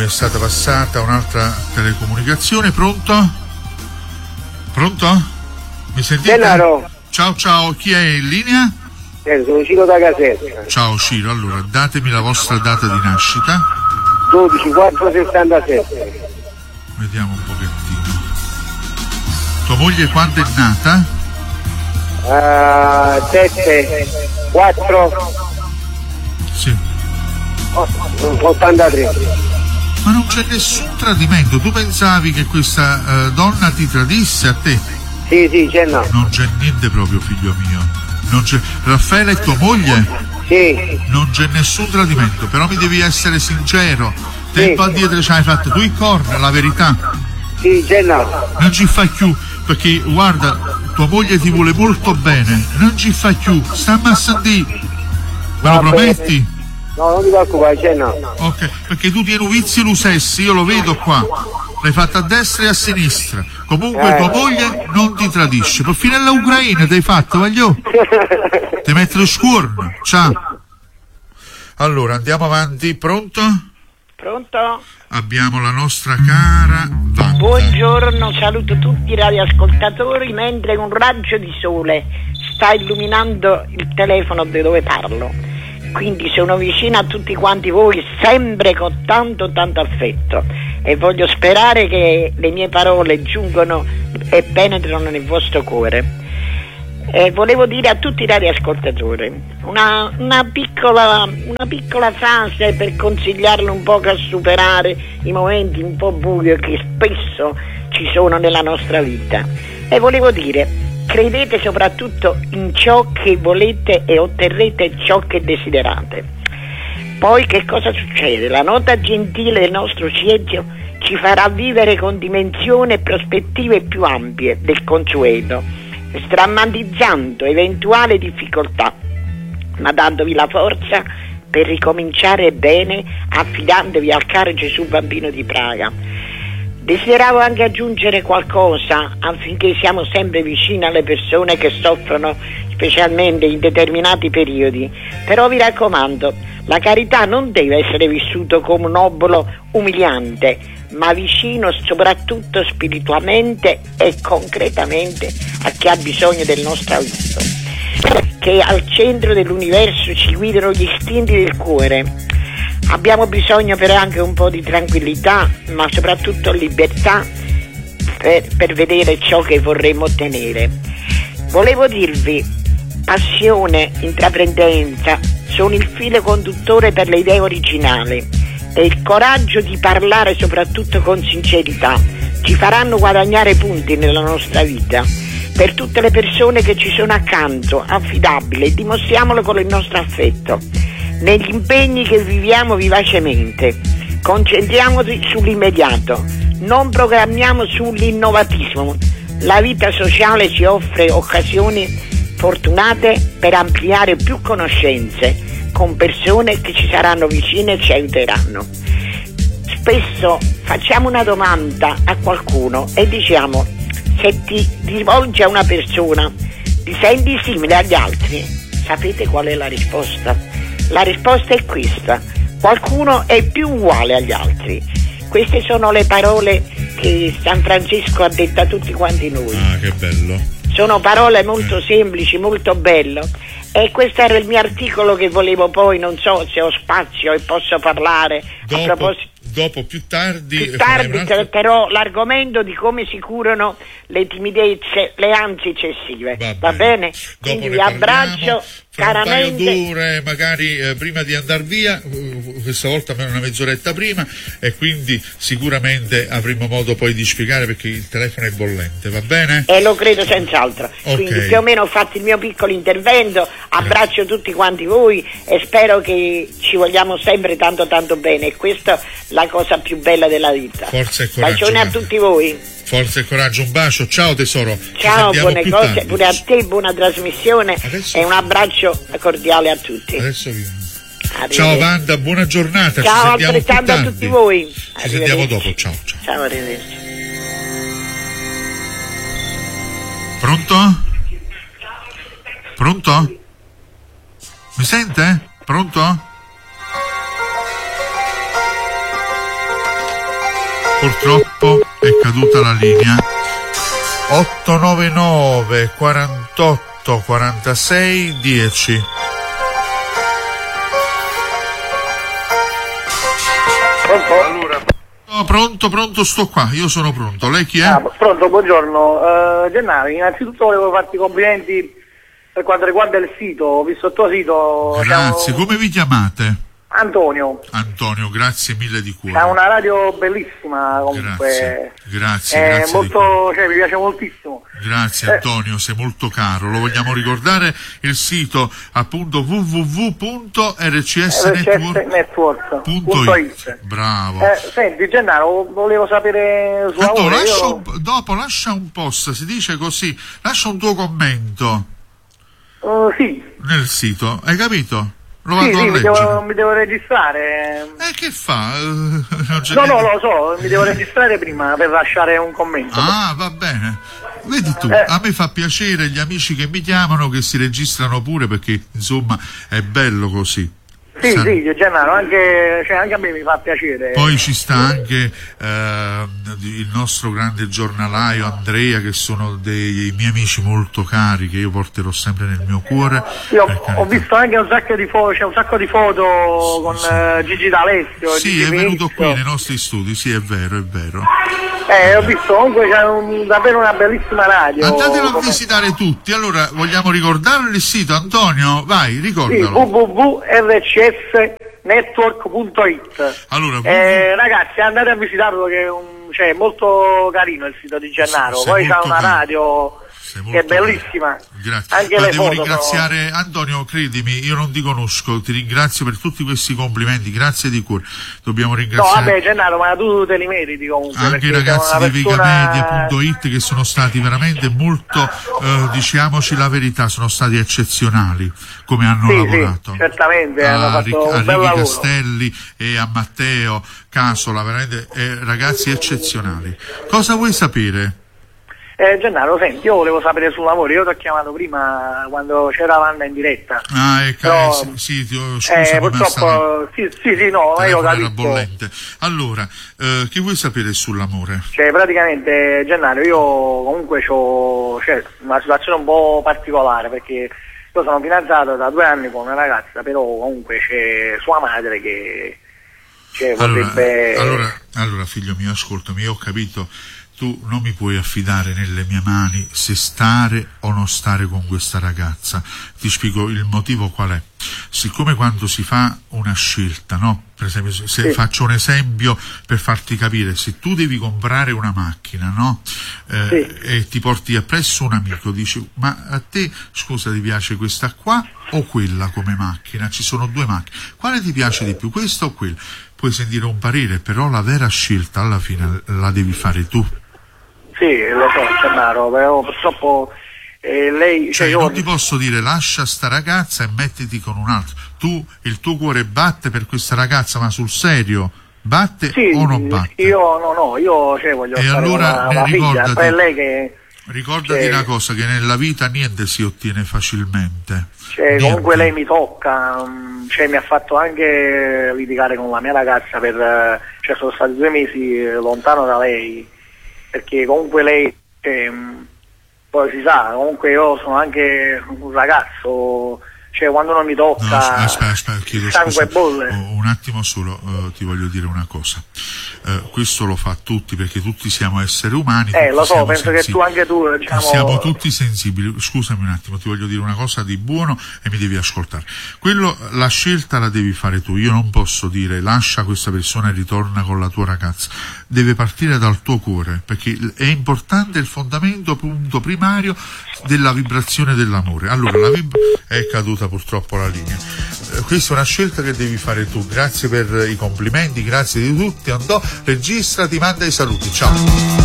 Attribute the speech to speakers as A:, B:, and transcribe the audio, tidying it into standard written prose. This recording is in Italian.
A: mi è stata passata un'altra telecomunicazione. Pronto? Pronto? Mi sentite?
B: Denaro.
A: Ciao, chi è in linea?
B: Sono Ciro da Caserta.
A: Ciao Ciro, allora datemi la vostra data di nascita.
B: 12/4/67.
A: Vediamo un pochettino. Tua moglie quando è nata?
B: 7/4/83.
A: Sì. Ma non c'è nessun tradimento. Tu pensavi che questa donna ti tradisse a te?
B: Sì, c'è no.
A: Non c'è niente proprio, figlio mio. Non c'è. Raffaele è tua moglie?
B: Sì.
A: Non c'è nessun tradimento, però mi devi essere sincero. Tempo addietro ci hai fatto tu i corna, la verità.
B: Sì, c'è no.
A: Non ci fai più, perché guarda, tua moglie ti vuole molto bene. Non ci fai più, stammi a sentire. Me lo prometti?
B: No, non ti preoccupare, c'è no.
A: Ok, perché tu tieni vizi e lusessi, io lo vedo qua. L'hai fatta a destra e a sinistra. Comunque tua moglie non ti tradisce. Per finire l'Ucraina ti hai fatto, voglio? Ti metti lo scuorno. Ciao. Allora, andiamo avanti. Pronto?
C: Pronto?
A: Abbiamo la nostra cara Wanda.
C: Buongiorno, saluto tutti i radioascoltatori mentre un raggio di sole sta illuminando il telefono da dove parlo. Quindi sono vicina a tutti quanti voi sempre con tanto affetto e voglio sperare che le mie parole giungano e penetrano nel vostro cuore. Volevo dire a tutti i radioascoltatori una piccola frase per consigliarlo un po' a superare i momenti un po' bui che spesso ci sono nella nostra vita. E volevo dire: credete soprattutto in ciò che volete e otterrete ciò che desiderate. Poi che cosa succede? La nota gentile del nostro cieggio ci farà vivere con dimensioni e prospettive più ampie del consueto, strammatizzando eventuali difficoltà, ma dandovi la forza per ricominciare bene, affidandovi al caro Gesù Bambino di Praga. Desideravo anche aggiungere qualcosa affinché siamo sempre vicini alle persone che soffrono, specialmente in determinati periodi. Però vi raccomando, la carità non deve essere vissuta come un obolo umiliante, ma vicino soprattutto spiritualmente e concretamente a chi ha bisogno del nostro aiuto. Che al centro dell'universo ci guidano gli istinti del cuore. Abbiamo bisogno però anche un po' di tranquillità, ma soprattutto libertà per vedere ciò che vorremmo ottenere. Volevo dirvi, passione, intraprendenza sono il filo conduttore per le idee originali e il coraggio di parlare soprattutto con sincerità ci faranno guadagnare punti nella nostra vita. Per tutte le persone che ci sono accanto, affidabili, dimostriamolo con il nostro affetto. Negli impegni che viviamo vivacemente, concentriamoci sull'immediato, non programmiamo sull'innovatismo. La vita sociale ci offre occasioni fortunate per ampliare più conoscenze con persone che ci saranno vicine e ci aiuteranno. Spesso facciamo una domanda a qualcuno e diciamo: se ti rivolgi a una persona, ti senti simile agli altri? Sapete qual è la risposta? La risposta è questa: qualcuno è più uguale agli altri. Queste sono le parole che San Francesco ha detto a tutti quanti noi.
A: Ah, che bello.
C: Sono parole molto semplici, molto belle. E questo era il mio articolo che volevo poi, non so se ho spazio e posso parlare a proposito.
A: Dopo, più tardi
C: però l'argomento di come si curano le timidezze, le ansie eccessive. Va bene? Quindi vi abbraccio caramente.
A: Un paio d'ore, magari prima di andare via, questa volta una mezz'oretta prima, e quindi sicuramente avremo modo poi di spiegare, perché il telefono è bollente, va bene?
C: E lo credo senz'altro.
A: Okay.
C: Quindi più o meno ho fatto il mio piccolo intervento, abbraccio tutti quanti voi e spero che ci vogliamo sempre tanto bene, e questa la cosa più bella della vita.
A: Forza e coraggio.
C: Bacione a tutti voi.
A: Forza e coraggio, un bacio, ciao tesoro.
C: Ciao, buone cose pure a te, buona trasmissione e un abbraccio cordiale a tutti.
A: Adesso vi... Ciao Wanda, buona giornata.
C: Ciao, altrettanto a tutti voi.
A: Ci sentiamo dopo, ciao.
C: Ciao, arrivederci.
A: Pronto? Pronto? Mi sente? Pronto? Purtroppo è caduta la linea. 899 48 46 10. Pronto, sto qua, io sono pronto. Lei chi è?
D: Pronto, buongiorno. Gennaro, innanzitutto volevo farti i complimenti per quanto riguarda il sito. Ho visto il tuo sito.
A: Grazie, come vi chiamate?
D: Antonio,
A: grazie mille di cuore.
D: è una radio bellissima comunque.
A: Grazie.
D: Molto, mi piace moltissimo.
A: Grazie Antonio, sei molto caro. Lo vogliamo ricordare il sito appunto www.rcsnetwork.it. Bravo.
D: Senti Gennaro, volevo sapere sulla
A: dopo lascia un post, si dice così, lascia un tuo commento.
D: Sì.
A: Nel sito, hai capito? Lo
D: sì,
A: vado a leggere.
D: Mi devo registrare.
A: Che fa?
D: No, lo so, mi devo registrare prima per lasciare un commento.
A: Va bene. Vedi tu, a me fa piacere gli amici che mi chiamano che si registrano pure, perché insomma è bello così.
D: Sì, Gennaro, anche a me mi fa piacere.
A: Poi ci sta anche il nostro grande giornalaio Andrea, che sono dei miei amici molto cari, che io porterò sempre nel mio cuore.
D: Io ho visto anche un sacco di foto con Gigi D'Alessio.
A: Sì,
D: Gigi
A: è venuto
D: Pinizio.
A: qui nei nostri studi, sì, è vero.
D: Ho visto, comunque c'è davvero una bellissima radio.
A: Andatelo a visitare tutti. Allora, vogliamo ricordare il sito, Antonio? Vai, ricordalo.
D: Sì, www.rcsnetwork.it.
A: Allora,
D: ragazzi, andate a visitarlo, che è molto carino il sito di Gennaro. Poi c'ha una radio che è bellissima.
A: Grazie.
D: Anche
A: ma
D: le
A: devo
D: foto
A: ringraziare Antonio, credimi, io non ti conosco, ti ringrazio per tutti questi complimenti, grazie di cuore. Dobbiamo ringraziare.
D: No, vabbè, Gennaro, ma tu te li meriti comunque.
A: Anche i ragazzi di Vigamedia.it, che sono stati veramente molto, diciamoci la verità, sono stati eccezionali come hanno lavorato.
D: Sì, certamente, hanno fatto un bel lavoro.
A: Castelli e a Matteo Casola, veramente ragazzi eccezionali. Cosa vuoi sapere?
D: Gennaro, senti, io volevo sapere sul lavoro. Io ti ho chiamato prima quando c'era Wanda in diretta.
A: Scusami,
D: purtroppo io
A: era bollente. Allora, che vuoi sapere sull'amore?
D: Praticamente, Gennaro, io comunque ho una situazione un po' particolare, perché io sono fidanzato da 2 anni con una ragazza, però comunque c'è sua madre che vorrebbe...
A: Allora, figlio mio, ascoltami, io ho capito. Tu non mi puoi affidare nelle mie mani se stare o non stare con questa ragazza. Ti spiego il motivo qual è. Siccome quando si fa una scelta, no? Per esempio, faccio un esempio per farti capire, se tu devi comprare una macchina, no? E ti porti appresso un amico, dici, ma a te, scusa, ti piace questa qua o quella come macchina? Ci sono 2 macchine. Quale ti piace di più, questa o quella? Puoi sentire un parere, però la vera scelta alla fine la devi fare tu.
D: Sì, lo so, Gennaro, però purtroppo lei...
A: io non ti posso dire lascia sta ragazza e mettiti con un altro. Tu, il tuo cuore batte per questa ragazza, ma sul serio, batte o non batte?
D: Io voglio
A: e
D: fare
A: allora
D: una figlia, poi è lei che...
A: Ricordati una cosa, che nella vita niente si ottiene facilmente.
D: Comunque lei mi tocca, mi ha fatto anche litigare con la mia ragazza sono stati 2 mesi lontano da lei, perché comunque lei, poi si sa, comunque io sono anche un ragazzo, quando non mi tocca,
A: aspetta, chiedo
D: sangue bolle.
A: Un attimo solo, ti voglio dire una cosa. Questo lo fa tutti, perché tutti siamo esseri umani.
D: Lo so, penso sensibili. Che anche tu,
A: siamo tutti sensibili. Scusami un attimo, ti voglio dire una cosa di buono e mi devi ascoltare. La scelta la devi fare tu. Io non posso dire lascia questa persona e ritorna con la tua ragazza. Deve partire dal tuo cuore, perché è importante il fondamento, punto primario della vibrazione dell'amore. Allora, è caduta purtroppo la linea. Questa è una scelta che devi fare tu. Grazie per i complimenti, grazie di tutti. Andò, registra, ti manda i saluti. Ciao.